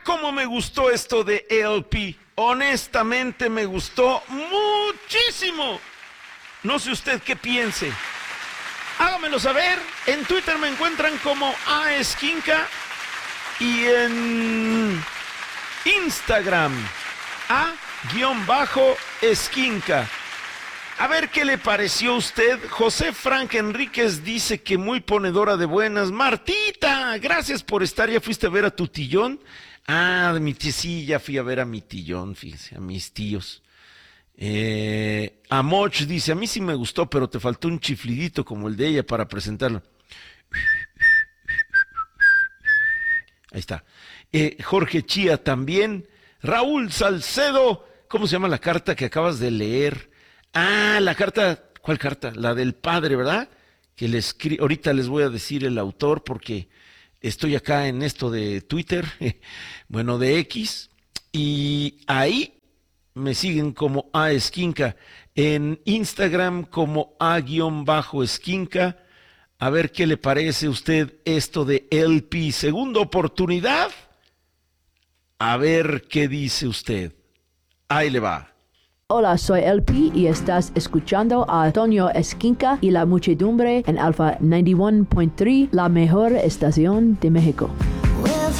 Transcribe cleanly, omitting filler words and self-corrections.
cómo me gustó esto de LP. Honestamente me gustó muchísimo. No sé usted qué piense. Hágamelo saber. En Twitter me encuentran como aesquinca y en Instagram a_esquinca. A ver qué le pareció a usted. José Frank Enríquez dice que muy ponedora de buenas. Martita, gracias por estar. ¿Ya fuiste a ver a tu tillón? Ah, sí, ya fui a ver a mi tillón, fíjese, a mis tíos. Amoch dice, a mí sí me gustó, pero te faltó un chiflidito como el de ella para presentarlo. Ahí está. Jorge Chía también. Raúl Salcedo, ¿cómo se llama la carta que acabas de leer? Ah, la carta, ¿cuál carta? La del padre, ¿verdad? Que le escribe, ahorita les voy a decir el autor porque estoy acá en esto de Twitter, bueno, de X, y ahí me siguen como aesquinca, en Instagram como a_esquinca. A ver qué le parece a usted esto de LP, segunda oportunidad. A ver qué dice usted. Ahí le va. Hola, soy LP y estás escuchando a Antonio Esquinca y la muchedumbre en Alfa 91.3, la mejor estación de México.